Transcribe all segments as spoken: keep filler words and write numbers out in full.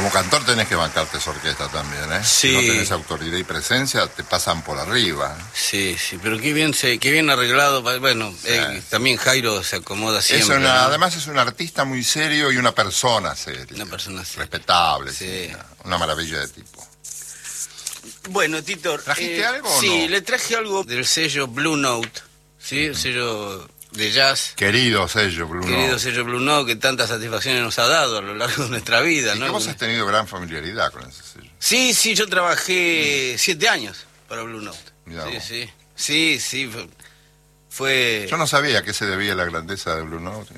como cantor tenés que bancarte esa orquesta también, ¿eh? Sí. Si no tenés autoridad y presencia, te pasan por arriba. Sí, sí, pero qué bien se, qué bien arreglado. Bueno, sí. eh, también Jairo se acomoda siempre. Es una, ¿no? Además es un artista muy serio y una persona seria. Una persona seria. Respetable, sí. sí, una, una maravilla de tipo. Bueno, Tito, ¿trajiste eh, algo o sí, no? le traje algo del sello Blue Note, ¿sí? El sello de jazz. Querido sello Blue Note. Querido sello Blue Note, que tantas satisfacciones nos ha dado a lo largo de nuestra vida, ¿Y ¿no? que vos has tenido gran familiaridad con ese sello? Sí, sí, yo trabajé mm. siete años para Blue Note. Mirá sí, vos. sí, sí, sí, fue, fue... Yo no sabía a qué se debía la grandeza de Blue Note.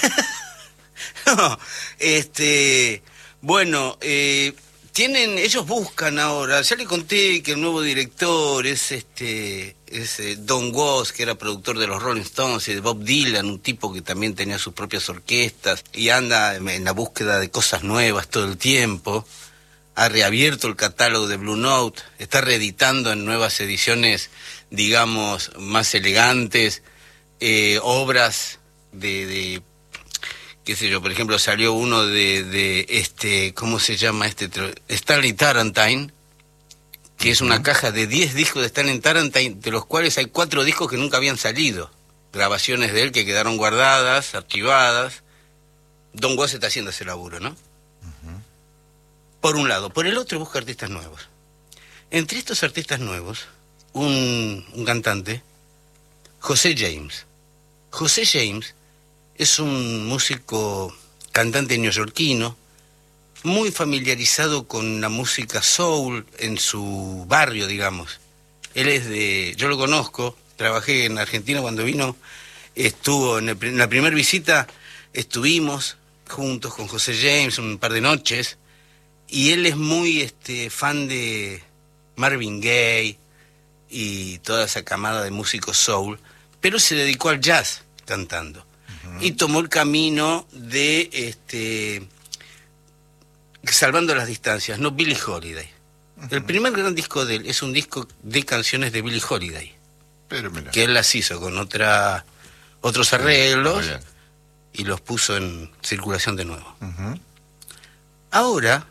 No, este, bueno, eh, tienen, ellos buscan ahora, ya le conté que el nuevo director es este, es eh, Don Was, que era productor de los Rolling Stones y de Bob Dylan, un tipo que también tenía sus propias orquestas y anda en la búsqueda de cosas nuevas todo el tiempo. Ha reabierto el catálogo de Blue Note, está reeditando en nuevas ediciones, digamos, más elegantes, eh, obras de, de qué sé yo, por ejemplo, salió uno de, de este, ¿cómo se llama este? Stanley Tarantine, que es una caja de diez discos de Stanley Tarantine, de los cuales hay cuatro discos que nunca habían salido. Grabaciones de él que quedaron guardadas, archivadas. Don Was está haciendo ese laburo, ¿no? Uh-huh. Por un lado. Por el otro busca artistas nuevos. Entre estos artistas nuevos, un, un cantante, José James. José James es un músico, cantante neoyorquino, muy familiarizado con la música soul en su barrio, digamos. Él es de... Yo lo conozco, trabajé en Argentina cuando vino, estuvo en, el, en la primera visita, estuvimos juntos con José James un par de noches, y él es muy este, fan de Marvin Gaye y toda esa camada de músicos soul, pero se dedicó al jazz cantando. Y tomó el camino de, este, salvando las distancias, no Billie Holiday. Uh-huh. El primer gran disco de él es un disco de canciones de Billie Holiday, pero mira, que él las hizo con otra, otros arreglos y los puso en circulación de nuevo. Uh-huh. Ahora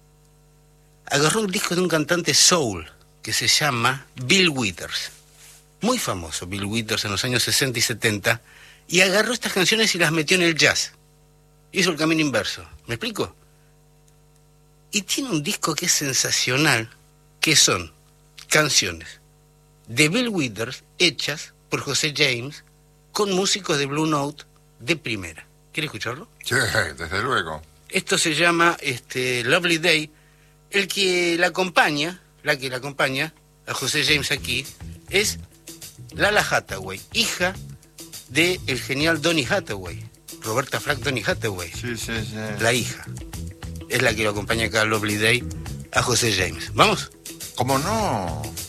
agarró el disco de un cantante soul que se llama Bill Withers, muy famoso Bill Withers en los años sesenta y setenta, y agarró estas canciones y las metió en el jazz. Hizo el camino inverso. ¿Me explico? Y tiene un disco que es sensacional, que son canciones de Bill Withers hechas por José James con músicos de Blue Note de primera. ¿Quiere escucharlo? Sí, desde luego. Esto se llama este, Lovely Day. El que la acompaña, la que la acompaña a José James aquí, es Lala Hathaway, hija de el genial Donny Hathaway, Roberta Flack Donny Hathaway. Sí, sí, sí. La hija. Es la que lo acompaña acá a Lovely Day a José James. ¿Vamos? ¿Cómo no?